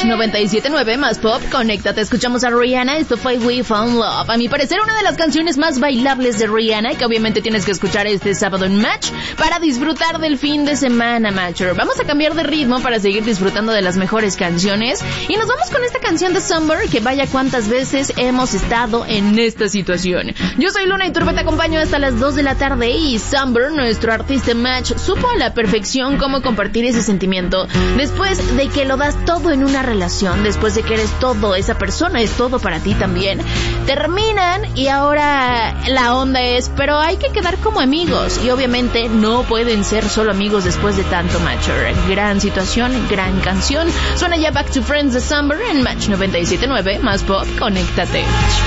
97.9 más pop, conéctate, escuchamos a Rihanna, esto fue We Found Love. A mi parecer una de las canciones más bailables de Rihanna y que obviamente tienes que escuchar este sábado en Match para disfrutar del fin de semana, Matcher. Vamos a cambiar de ritmo para seguir disfrutando de las mejores canciones y nos vamos con esta canción de Summer, que vaya cuántas veces hemos estado en esta situación. Yo soy Luna y Turbo, te acompaño hasta las 2 de la tarde y Summer, nuestro artista Match, supo a la perfección cómo compartir ese sentimiento después de que lo das todo en una relación, después de que eres todo, esa persona es todo para ti también. Terminan y ahora la onda es, pero hay que quedar como amigos y obviamente no pueden ser solo amigos después de tanto, Matcher. Gran situación, gran canción. Suena ya Back to Friends de Summer en Match 97.9 más pop, conéctate.